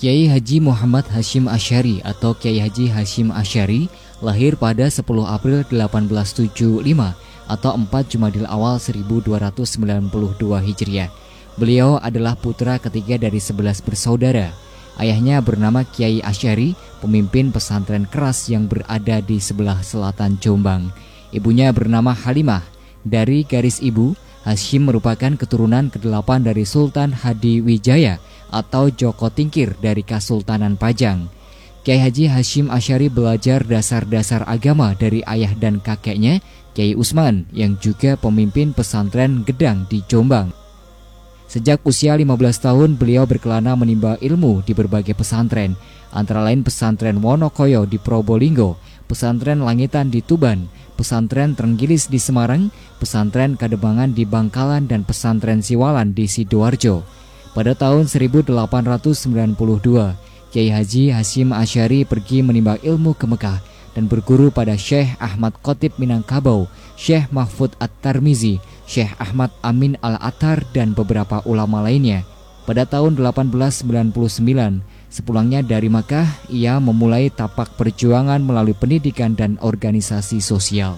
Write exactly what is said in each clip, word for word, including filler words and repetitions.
Kiai Haji Muhammad Hasyim Asy'ari atau Kiai Haji Hasyim Asy'ari lahir pada sepuluh April delapan belas tujuh puluh lima atau empat Jumadil Awal seribu dua ratus sembilan puluh dua Hijriah. Beliau adalah putra ketiga dari sebelas bersaudara. Ayahnya bernama Kiai Asy'ari, pemimpin pesantren keras yang berada di sebelah selatan Jombang. Ibunya bernama Halimah. Dari garis ibu, Hasyim merupakan keturunan kedelapan dari Sultan Hadiwijaya atau Joko Tingkir dari Kasultanan Pajang. Kiai Haji Hasyim Asy'ari belajar dasar-dasar agama dari ayah dan kakeknya, Kiai Usman, yang juga pemimpin pesantren Gedang di Jombang. Sejak usia lima belas tahun, beliau berkelana menimba ilmu di berbagai pesantren, antara lain pesantren Wonokoyo di Probolinggo, pesantren Langitan di Tuban, pesantren Trenggilis di Semarang, pesantren Kademangan di Bangkalan, dan pesantren Siwalan di Sidoarjo. Pada tahun seribu delapan ratus sembilan puluh dua, Kiai Haji Hasyim Asy'ari pergi menimba ilmu ke Mekah dan berguru pada Syekh Ahmad Khotib Minangkabau, Syekh Mahfud At-Tarmizi, Syekh Ahmad Amin Al-Attar, dan beberapa ulama lainnya. Pada tahun delapan belas sembilan puluh sembilan, sepulangnya dari Makkah, ia memulai tapak perjuangan melalui pendidikan dan organisasi sosial.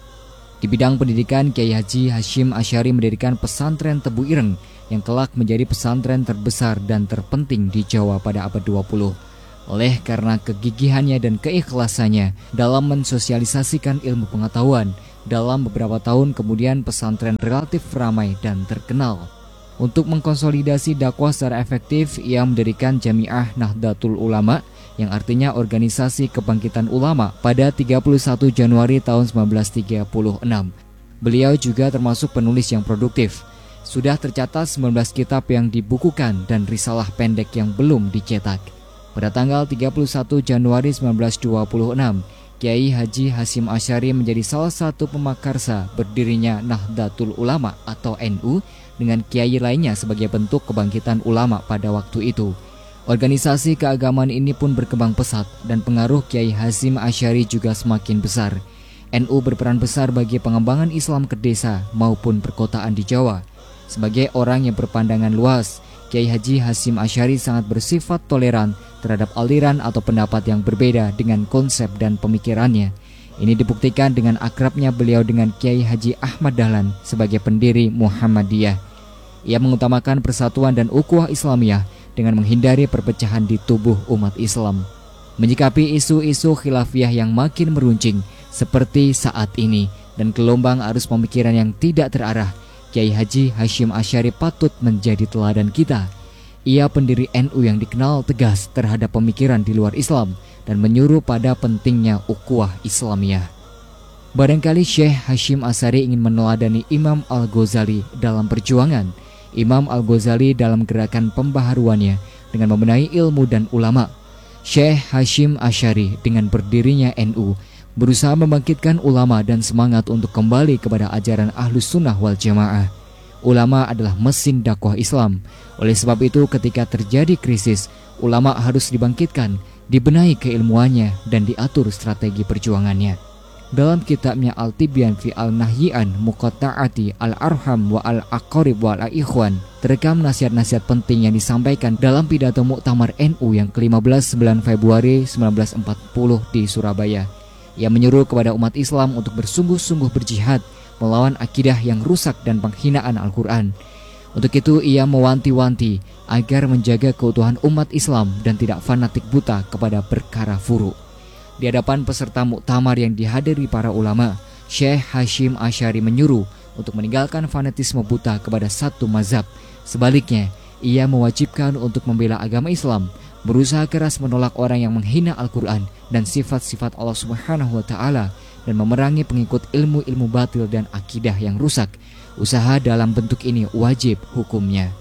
Di bidang pendidikan, Kiai Haji Hasyim Asy'ari mendirikan pesantren Tebu Ireng yang kelak menjadi pesantren terbesar dan terpenting di Jawa pada abad dua puluh. Oleh karena kegigihannya dan keikhlasannya dalam mensosialisasikan ilmu pengetahuan, dalam beberapa tahun kemudian pesantren relatif ramai dan terkenal. Untuk mengkonsolidasi dakwah secara efektif, ia mendirikan Jamiah Nahdlatul Ulama yang artinya organisasi kebangkitan ulama pada tiga puluh satu Januari tahun seribu sembilan ratus tiga puluh enam. Beliau juga termasuk penulis yang produktif. Sudah tercatat sembilan belas kitab yang dibukukan dan risalah pendek yang belum dicetak. Pada tanggal tiga puluh satu Januari seribu sembilan ratus dua puluh enam, Kiai Haji Hasyim Asy'ari menjadi salah satu pemakarsa berdirinya Nahdlatul Ulama atau N U dengan kiai lainnya sebagai bentuk kebangkitan ulama pada waktu itu. Organisasi keagamaan ini pun berkembang pesat dan pengaruh Kiai Hasyim Asy'ari juga semakin besar. N U berperan besar bagi pengembangan Islam ke desa maupun perkotaan di Jawa. Sebagai orang yang berpandangan luas, Kiai Haji Hasyim Asy'ari sangat bersifat toleran terhadap aliran atau pendapat yang berbeda dengan konsep dan pemikirannya. Ini dibuktikan dengan akrabnya beliau dengan Kiai Haji Ahmad Dahlan sebagai pendiri Muhammadiyah. Ia mengutamakan persatuan dan ukhuwah Islamiyah dengan menghindari perpecahan di tubuh umat Islam. Menyikapi isu-isu khilafiyah yang makin meruncing seperti saat ini dan gelombang arus pemikiran yang tidak terarah, Kiai Haji Hasyim Asy'ari patut menjadi teladan kita. Ia pendiri N U yang dikenal tegas terhadap pemikiran di luar Islam dan menyuruh pada pentingnya ukhuwah Islamiyah. Barangkali Syekh Hasyim Asy'ari ingin meneladani Imam Al-Ghazali dalam perjuangan. Imam Al-Ghazali dalam gerakan pembaharuannya dengan membenahi ilmu dan ulama. Syekh Hasyim Asy'ari dengan berdirinya N U berusaha membangkitkan ulama dan semangat untuk kembali kepada ajaran Ahlus Sunnah wal Jamaah. Ulama adalah mesin dakwah Islam. Oleh sebab itu, ketika terjadi krisis, ulama harus dibangkitkan, dibenahi keilmuannya, dan diatur strategi perjuangannya. Dalam kitabnya Al-Tibyan fi Al-Nahyi'an Muqatta'ati Al-Arham wa Al-Aqarib wa Al-Ikhwan, terekam nasihat-nasihat penting yang disampaikan dalam pidato Muktamar N U yang ke lima belas sembilan Februari seribu sembilan ratus empat puluh di Surabaya. Ia menyuruh kepada umat Islam untuk bersungguh-sungguh berjihad melawan akidah yang rusak dan penghinaan Al-Quran. Untuk itu ia mewanti-wanti agar menjaga keutuhan umat Islam dan tidak fanatik buta kepada perkara furu. Di hadapan peserta muktamar yang dihadiri para ulama, Syekh Hasyim Asy'ari menyuruh untuk meninggalkan fanatisme buta kepada satu mazhab. Sebaliknya, ia mewajibkan untuk membela agama Islam, berusaha keras menolak orang yang menghina Al-Quran dan sifat-sifat Allah Subhanahu wa Ta'ala, dan memerangi pengikut ilmu-ilmu batil dan akidah yang rusak. Usaha dalam bentuk ini wajib hukumnya.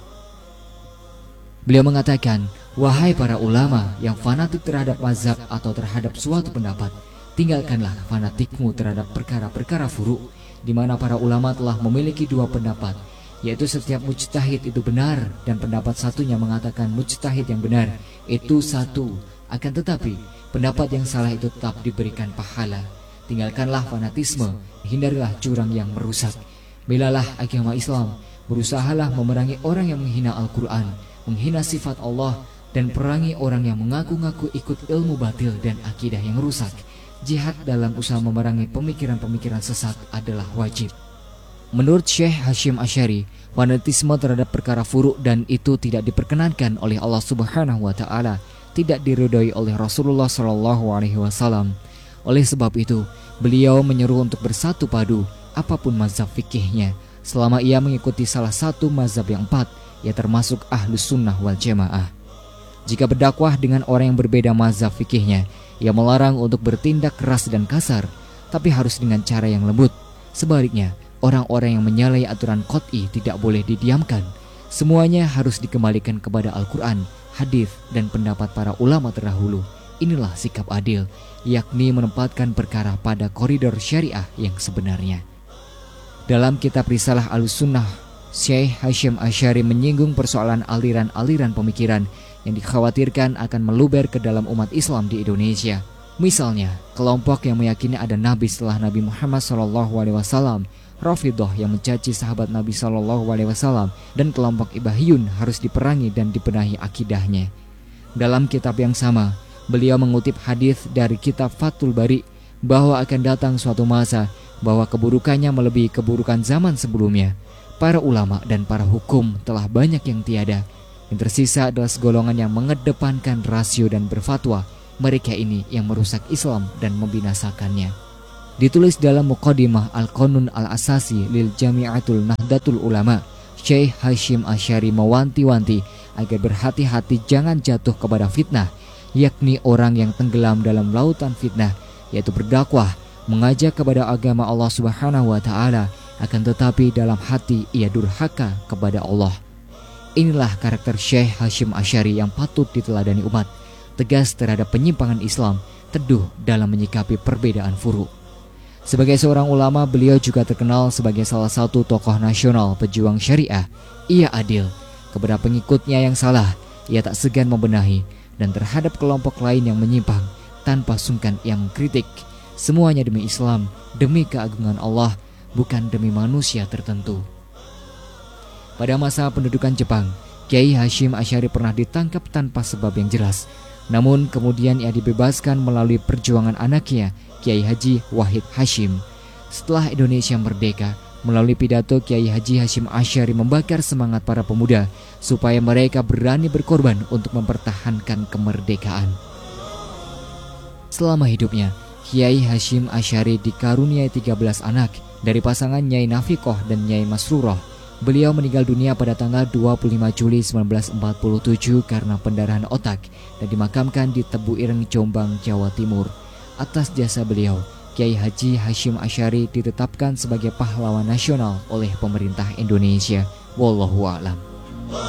Beliau mengatakan, wahai para ulama yang fanatik terhadap mazhab atau terhadap suatu pendapat, tinggalkanlah fanatikmu terhadap perkara-perkara furu, di mana para ulama telah memiliki dua pendapat, yaitu setiap mujtahid itu benar dan pendapat satunya mengatakan mujtahid yang benar itu satu, akan tetapi pendapat yang salah itu tetap diberikan pahala. Tinggalkanlah fanatisme, hindarilah curang yang merusak. Belalah agama Islam, berusahalah memerangi orang yang menghina Al-Quran, menghina sifat Allah, dan perangi orang yang mengaku-ngaku ikut ilmu batil dan akidah yang rusak. Jihad dalam usaha memerangi pemikiran-pemikiran sesat adalah wajib. Menurut Syekh Hasyim Asy'ari, fanatisme terhadap perkara furu' dan itu tidak diperkenankan oleh Allah Subhanahu wa taala, tidak diridhoi oleh Rasulullah shallallahu alaihi wasallam. Oleh sebab itu, beliau menyeru untuk bersatu padu apapun mazhab fikihnya, selama ia mengikuti salah satu mazhab yang empat, ia termasuk Ahlus Sunnah wal Jamaah. Jika berdakwah dengan orang yang berbeda mazhab fikihnya, ia melarang untuk bertindak keras dan kasar, tapi harus dengan cara yang lembut. Sebaliknya, orang-orang yang menyalahi aturan qot'i tidak boleh didiamkan. Semuanya harus dikembalikan kepada Al-Quran, hadis, dan pendapat para ulama terdahulu. Inilah sikap adil, yakni menempatkan perkara pada koridor syariah yang sebenarnya. Dalam kitab Risalah Al-Sunnah, Syekh Hasyim Asy'ari menyinggung persoalan aliran-aliran pemikiran yang dikhawatirkan akan meluber ke dalam umat Islam di Indonesia. Misalnya, kelompok yang meyakini ada Nabi setelah Nabi Muhammad shallallahu alaihi wasallam, Rafidhah yang mencaci sahabat Nabi shallallahu alaihi wasallam, dan kelompok Ibahiyun harus diperangi dan dibenahi akidahnya. Dalam kitab yang sama, beliau mengutip hadis dari kitab Fathul Bari bahwa akan datang suatu masa bahwa keburukannya melebihi keburukan zaman sebelumnya. Para ulama dan para hukum telah banyak yang tiada. Yang tersisa adalah segolongan yang mengedepankan rasio dan berfatwa. Mereka ini yang merusak Islam dan membinasakannya. Ditulis dalam Muqaddimah Al-Qanun Al-Asasi lil Jami'atul Nahdlatul Ulama, Syekh Hasyim Asy'ari mewanti-wanti agar berhati-hati jangan jatuh kepada fitnah, yakni orang yang tenggelam dalam lautan fitnah, yaitu berdakwah, mengajak kepada agama Allah Subhanahu wa taala, akan tetapi dalam hati ia durhaka kepada Allah. Inilah karakter Syekh Hasyim Asy'ari yang patut diteladani umat, tegas terhadap penyimpangan Islam, teduh dalam menyikapi perbedaan furu'. Sebagai seorang ulama, beliau juga terkenal sebagai salah satu tokoh nasional pejuang syariah. Ia adil kepada pengikutnya yang salah, ia tak segan membenahi, dan terhadap kelompok lain yang menyimpang, tanpa sungkan ia mengkritik. Semuanya demi Islam, demi keagungan Allah, bukan demi manusia tertentu. Pada masa pendudukan Jepang, Kiai Hasyim Asy'ari pernah ditangkap tanpa sebab yang jelas. Namun kemudian ia dibebaskan melalui perjuangan anaknya, Kiai Haji Wahid Hasyim. Setelah Indonesia merdeka, melalui pidato Kiai Haji Hasyim Asy'ari membakar semangat para pemuda supaya mereka berani berkorban untuk mempertahankan kemerdekaan. Selama hidupnya, Kiai Hasyim Asy'ari dikaruniai tiga belas anak dari pasangan Nyai Nafikoh dan Nyai Masruroh. Beliau meninggal dunia pada tanggal dua puluh lima Juli seribu sembilan ratus empat puluh tujuh karena pendarahan otak dan dimakamkan di Tebu Ireng, Jombang, Jawa Timur. Atas jasa beliau, Kiai Haji Hasyim Asy'ari ditetapkan sebagai pahlawan nasional oleh pemerintah Indonesia. Wallahu a'lam.